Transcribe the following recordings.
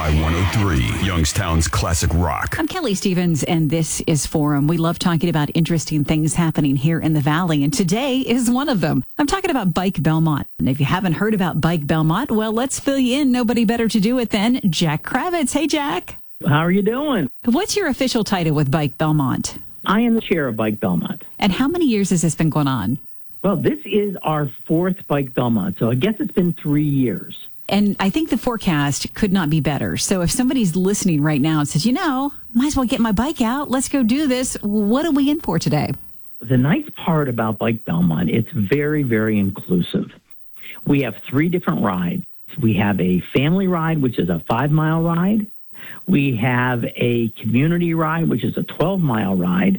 Y103, Youngstown's classic rock. I'm Kelly Stevens, and this is Forum. We love talking about interesting things happening here in the Valley, and today is one of them. I'm talking about Bike Belmont. And if you haven't heard about Bike Belmont, well, let's fill you in. Nobody better to do it than Jack Kravitz. Hey, Jack. How are you doing? What's your official title with Bike Belmont? I am the chair of Bike Belmont. And how many years has this been going on? Well, this is our fourth Bike Belmont, so I guess it's been 3 years. And I think the forecast could not be better. So if somebody's listening right now and says, might as well get my bike out, let's go do this, what are we in for today? The nice part about Bike Belmont, it's very, very inclusive. We have 3 different rides. We have a family ride, which is a 5-mile ride. We have a community ride, which is a 12-mile ride.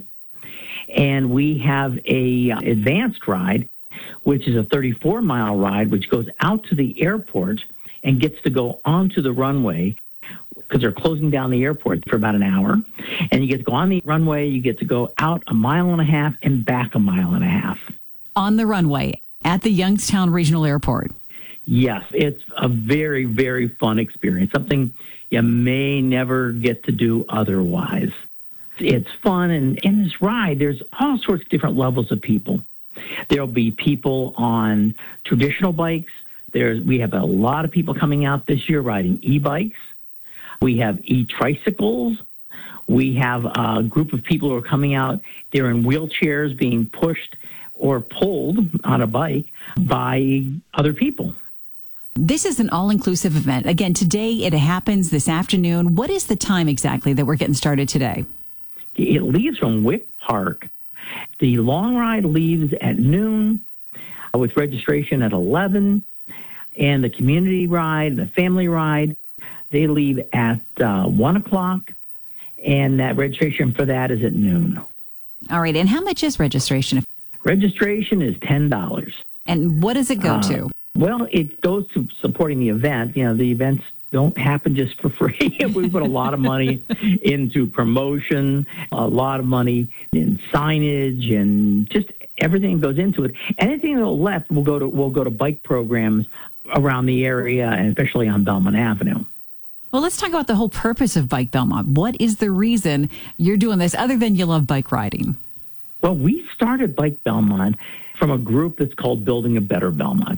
And we have a advanced ride, which is a 34-mile ride, which goes out to the airport and gets to go onto the runway because they're closing down the airport for about an hour. And you get to go on the runway, you get to go out 1.5 miles and back 1.5 miles. On the runway at the Youngstown Regional Airport. Yes, it's a very, very fun experience, something you may never get to do otherwise. It's fun, and in this ride, there's all sorts of different levels of people. There'll be people on traditional bikes. We have a lot of people coming out this year riding e-bikes. We have e-tricycles. We have a group of people who are coming out. They're in wheelchairs being pushed or pulled on a bike by other people. This is an all-inclusive event. Again, today it happens this afternoon. What is the time exactly that we're getting started today? It leaves from Wick Park. The long ride leaves at noon with registration at 11. And the community ride, the family ride, they leave at 1 o'clock. And that registration for that is at noon. All right. And how much is registration? Registration is $10. And what does it go to? Well, it goes to supporting the event. The events don't happen just for free. We put a lot of money into promotion, a lot of money in signage, and just everything goes into it. Anything that's left will go to bike programs around the area, and especially on Belmont Avenue. Well, let's talk about the whole purpose of Bike Belmont. What is the reason you're doing this other than you love bike riding? Well, we started Bike Belmont from a group that's called Building a Better Belmont.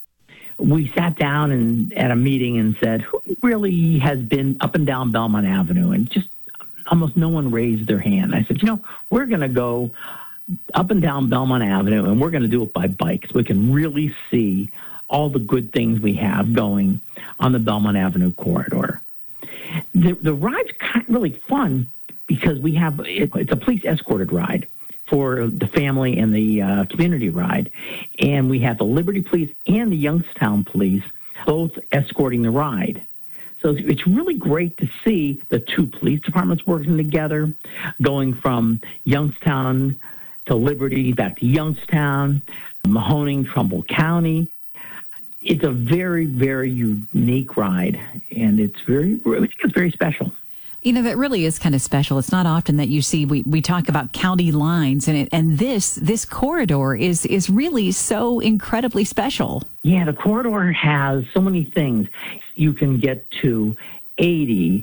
We sat down at a meeting and said, who really has been up and down Belmont Avenue? And just almost no one raised their hand. I said, we're going to go up and down Belmont Avenue, and we're going to do it by bike so we can really see all the good things we have going on the Belmont Avenue corridor. The ride's really fun because it's a police-escorted ride for the family and the community ride. And we have the Liberty Police and the Youngstown Police both escorting the ride. So it's really great to see the 2 police departments working together, going from Youngstown to Liberty, back to Youngstown, Mahoning, Trumbull County. It's a very, very unique ride, and it's very special. That really is kind of special. It's not often that you see, we talk about county lines, and this corridor is really so incredibly special. Yeah, the corridor has so many things. You can get to 80,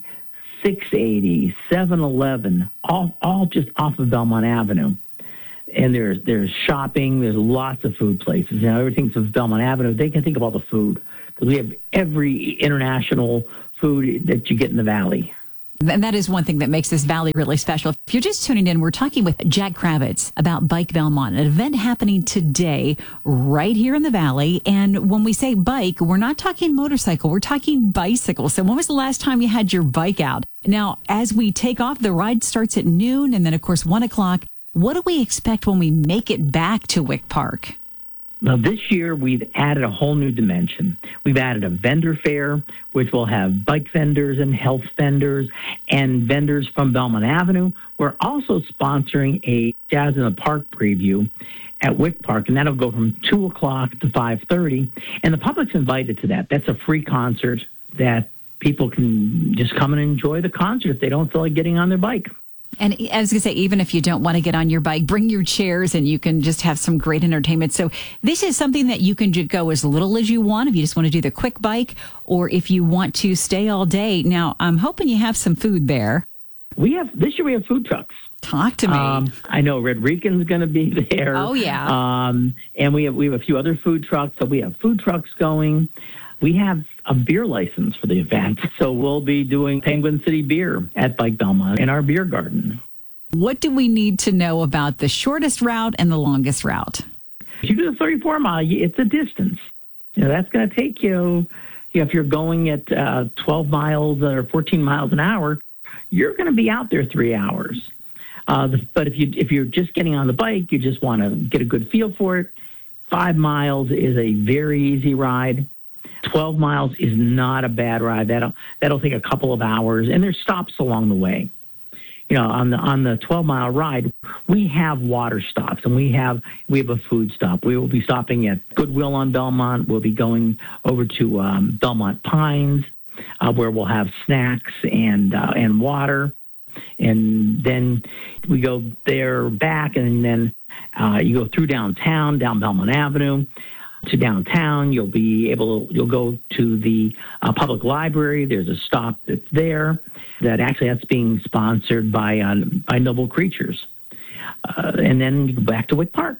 680, 711, all just off of Belmont Avenue. And there's shopping, there's lots of food places. Everything's of Belmont Avenue. They can think of all the food because we have every international food that you get in the Valley. And that is one thing that makes this valley really special. If you're just tuning in, we're talking with Jack Kravitz about Bike Belmont, an event happening today right here in the Valley. And when we say bike, we're not talking motorcycle, we're talking bicycle. So when was the last time you had your bike out? Now, as we take off, the ride starts at noon and then, of course, 1 o'clock. What do we expect when we make it back to Wick Park? Now, this year, we've added a whole new dimension. We've added a vendor fair, which will have bike vendors and health vendors and vendors from Belmont Avenue. We're also sponsoring a Jazz in the Park preview at Wick Park, and that'll go from 2 o'clock to 5:30. And the public's invited to that. That's a free concert that people can just come and enjoy the concert if they don't feel like getting on their bike. And I was going to say, even if you don't want to get on your bike, bring your chairs and you can just have some great entertainment. So this is something that you can go as little as you want if you just want to do the quick bike, or if you want to stay all day. Now, I'm hoping you have some food there. This year we have food trucks. Talk to me. I know Red Rican's going to be there. Oh, yeah. And we have a few other food trucks. So we have food trucks going. We have a beer license for the event. So we'll be doing Penguin City beer at Bike Belmont in our beer garden. What do we need to know about the shortest route and the longest route? If you do the 34-mile, it's a distance. That's going to take you, if you're going at 12 miles or 14 miles an hour, you're going to be out there 3 hours. But if you're just getting on the bike, you just want to get a good feel for it, 5 miles is a very easy ride. 12 miles is not a bad ride. That'll take a couple of hours, and there's stops along the way. On the 12-mile ride, we have water stops, and we have a food stop. We will be stopping at Goodwill on Belmont. We'll be going over to Belmont Pines, where we'll have snacks and water. And then we go there back, and then you go through down Belmont Avenue to downtown. You'll go to the public library. There's a stop that's there that's being sponsored by Noble Creatures. And then you go back to Wick Park.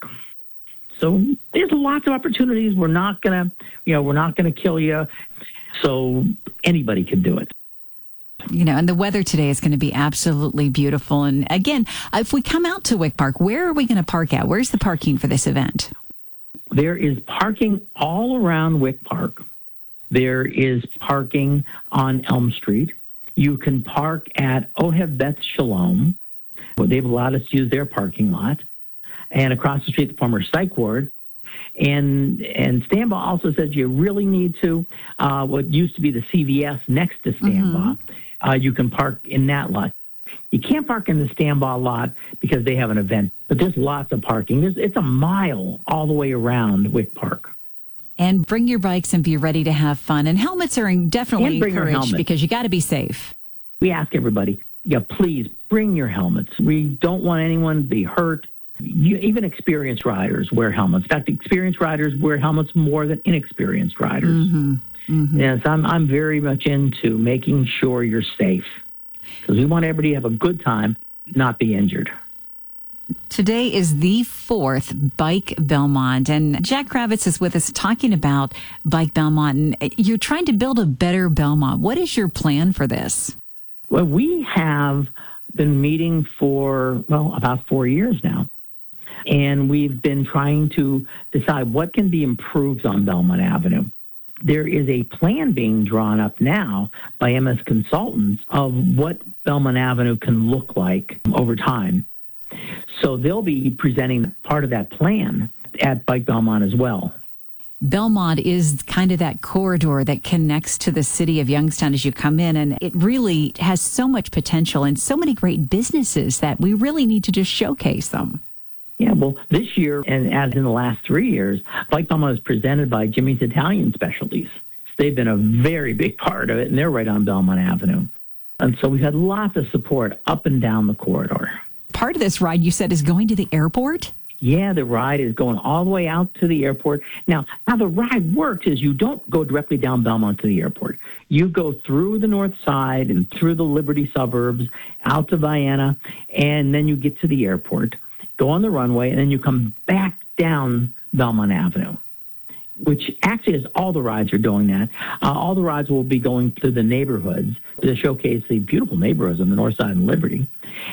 So there's lots of opportunities. We're not gonna kill you. So anybody can do it. And the weather today is going to be absolutely beautiful. And again, if we come out to Wick Park, where are we going to park at? Where's the parking for this event? There is parking all around Wick Park. There is parking on Elm Street. You can park at Ohev Beth Shalom. They've allowed us to use their parking lot. And across the street, the former psych ward. And Stambaugh also says you really need to, what used to be the CVS next to Stambaugh, you can park in that lot. You can't park in the Stambaugh lot because they have an event, but there's lots of parking. It's a mile all the way around Wick Park. And bring your bikes and be ready to have fun. And helmets are definitely encouraged because you got to be safe. We ask everybody, please bring your helmets. We don't want anyone to be hurt. Even experienced riders wear helmets. In fact, experienced riders wear helmets more than inexperienced riders. Yes, I'm very much into making sure you're safe because we want everybody to have a good time, not be injured. Today is the 4th Bike Belmont, and Jack Kravitz is with us talking about Bike Belmont. And you're trying to build a better Belmont. What is your plan for this? Well, we have been meeting for, about 4 years now. And we've been trying to decide what can be improved on Belmont Avenue. There is a plan being drawn up now by MS Consultants of what Belmont Avenue can look like over time. So they'll be presenting part of that plan at Bike Belmont as well. Belmont is kind of that corridor that connects to the city of Youngstown as you come in, and it really has so much potential and so many great businesses that we really need to just showcase them. Yeah, well, this year, and as in the last 3 years, Bike Belmont is presented by Jimmy's Italian Specialties. They've been a very big part of it, and they're right on Belmont Avenue. And so we've had lots of support up and down the corridor. Part of this ride, you said, is going to the airport? Yeah, the ride is going all the way out to the airport. Now, how the ride works is you don't go directly down Belmont to the airport. You go through the north side and through the Liberty suburbs, out to Vienna, and then you get to the airport. Go on the runway, and then you come back down Belmont Avenue, which actually is all the rides are doing that. All the rides will be going to the neighborhoods to showcase the beautiful neighborhoods on the north side of Liberty.